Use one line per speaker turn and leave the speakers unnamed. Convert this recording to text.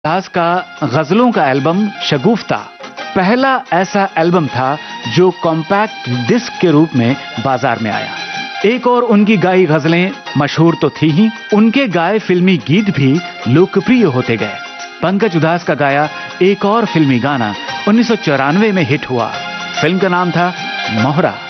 दास का गजलों का एल्बम शगुफ्ता पहला ऐसा एल्बम था जो कॉम्पैक्ट डिस्क के रूप में बाजार में आया। एक और उनकी गाई गजलें मशहूर तो थी ही, उनके गाए फिल्मी गीत भी लोकप्रिय होते गए। पंकज उधास का गाया एक और फिल्मी गाना 1994 में हिट हुआ। फिल्म का नाम था मोहरा।